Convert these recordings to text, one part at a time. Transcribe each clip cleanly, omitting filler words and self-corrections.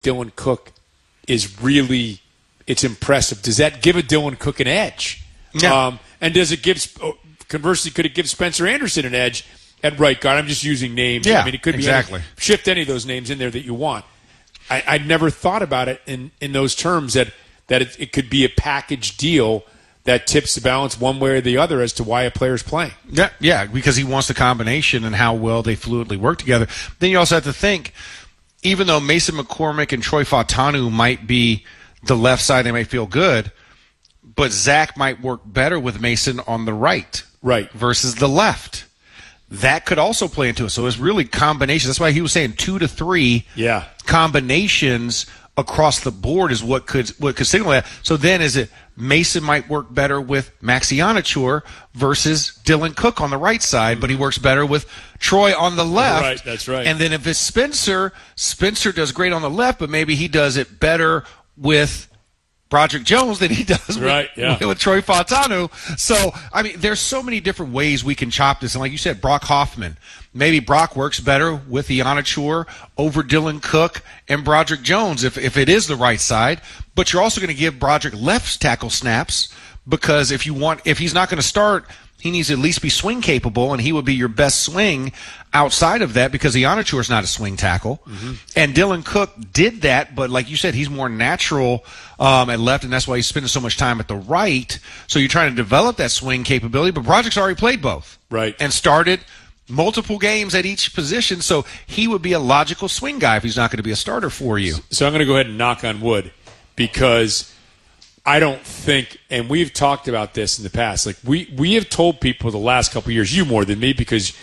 Dylan Cook is really, it's impressive. Does that give a Dylan Cook an edge? Yeah. And does it give, conversely, could it give Spencer Anderson an edge at right guard? I'm just using names. Yeah, I mean, it could exactly. be shift any of those names in there that you want. I'd never thought about it in those terms that it could be a package deal that tips the balance one way or the other as to why a player's playing. Yeah, because he wants the combination and how well they fluidly work together. Then you also have to think, even though Mason McCormick and Troy Fautanu might be the left side, they may feel good, but Zach might work better with Mason on the right versus the left. That could also play into it. So it's really combinations. That's why he was saying 2 to 3 combinations across the board is what could signal that. So then is it Mason might work better with Maxi Ionichur versus Dylan Cook on the right side, but he works better with Troy on the left. Right, that's right. And then if it's Spencer does great on the left, but maybe he does it better with Broderick Jones than he does with Troy Fautanu. So, I mean, there's so many different ways we can chop this. And like you said, Brock Hoffman. Maybe Brock works better with Ionichur over Dylan Cook and Broderick Jones if it is the right side. But you're also going to give Broderick left tackle snaps because if he's not going to start, he needs to at least be swing capable, and he would be your best swing outside of that because Ionichur is not a swing tackle. Mm-hmm. And Dylan Cook did that, but like you said, he's more natural at left, and that's why he's spending so much time at the right. So you're trying to develop that swing capability, but Broderick's already played both. Right. And started multiple games at each position, so he would be a logical swing guy if he's not going to be a starter for you. So I'm going to go ahead and knock on wood because I don't think, and we've talked about this in the past, like we have told people the last couple of years, you more than me because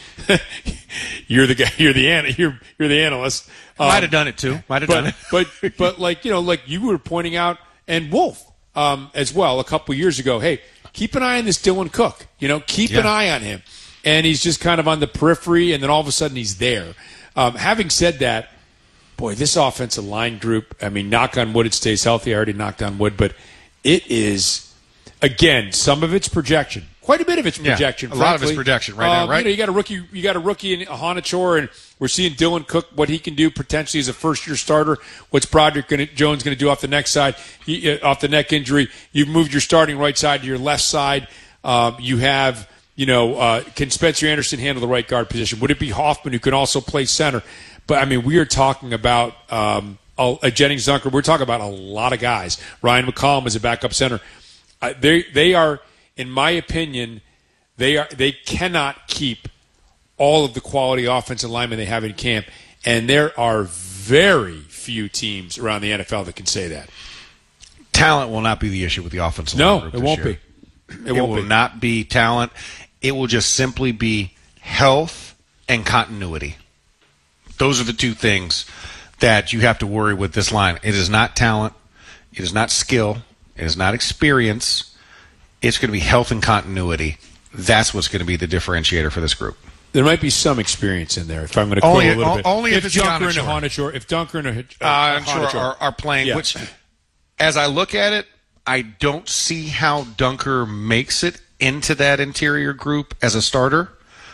you're the guy, you're the analyst. Might have done it too. But like, you know, like you were pointing out, and Wolf as well a couple of years ago, hey, keep an eye on this Dylan Cook. You know, keep an eye on him. And he's just kind of on the periphery, and then all of a sudden he's there. Having said that, boy, this offensive line group, I mean, knock on wood, it stays healthy. I already knocked on wood, but it is, again, some of it's projection. Quite a bit of it's projection. A lot of it's projection right now, right? You know, you got a rookie in Ionichur, and we're seeing Dylan Cook, what he can do potentially as a first-year starter. What's Broderick Jones going to do off the neck side, off the neck injury? You've moved your starting right side to your left side. You have, can Spencer Anderson handle the right guard position? Would it be Hoffman who can also play center? But, I mean, we are talking about Jennings Dunker. We're talking about a lot of guys. Ryan McCollum is a backup center. They are, in my opinion, they cannot keep all of the quality offensive linemen they have in camp, and there are very few teams around the NFL that can say that. Talent will not be the issue with the offensive line group this year. No, it won't be. It will not be talent. It will just simply be health and continuity. Those are the two things that you have to worry with this line. It is not talent. It is not skill. It is not experience. It's going to be health and continuity. That's what's going to be the differentiator for this group. There might be some experience in there, if I'm going to quote a little bit. Only if Dunker and Ionichur. If Dunker and Ionichur are playing, which, as I look at it, I don't see how Dunker makes it into that interior group as a starter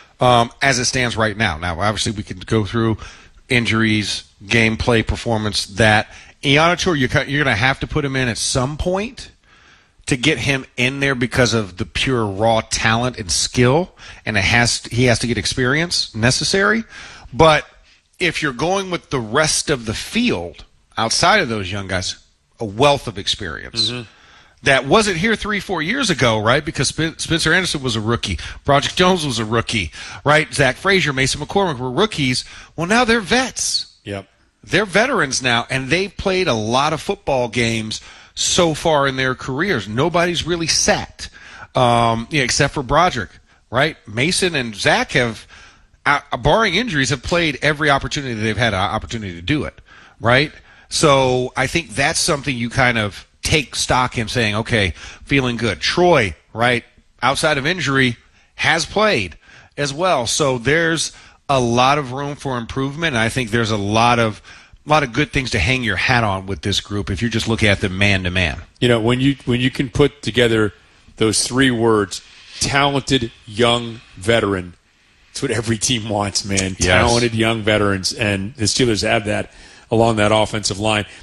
as it stands right now. Now, obviously, we can go through injuries, gameplay, performance, that. Ionichur, you're going to have to put him in at some point to get him in there because of the pure raw talent and skill, and he has to get experience necessary. But if you're going with the rest of the field outside of those young guys, a wealth of experience. Mm-hmm. That wasn't here 3-4 years ago, right? Because Spencer Anderson was a rookie. Broderick Jones was a rookie, right? Zach Frazier, Mason McCormick were rookies. Well, now they're vets. Yep. They're veterans now, and they've played a lot of football games so far in their careers. Nobody's really sat, except for Broderick, right? Mason and Zach have, barring injuries, have played every opportunity they've had an opportunity to do it, right? So I think that's something you kind of take stock in, saying, okay, feeling good. Troy, right, outside of injury, has played as well. So there's a lot of room for improvement, and I think there's a lot of good things to hang your hat on with this group if you're just looking at them man to man. You know, when you can put together those three words, talented young veteran, it's what every team wants, man. Yes. Talented young veterans, and the Steelers have that. along that offensive line.